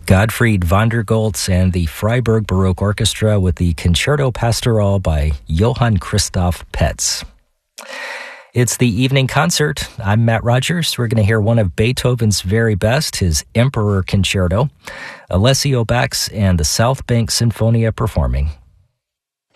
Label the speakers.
Speaker 1: Gottfried von der Goltz and the Freiburg Baroque Orchestra with the Concerto Pastoral by Johann Christoph Petz. It's the evening concert. I'm Matt Rogers. We're going to hear one of Beethoven's very best, his Emperor Concerto. Alessio Bax and the South Bank Sinfonia performing.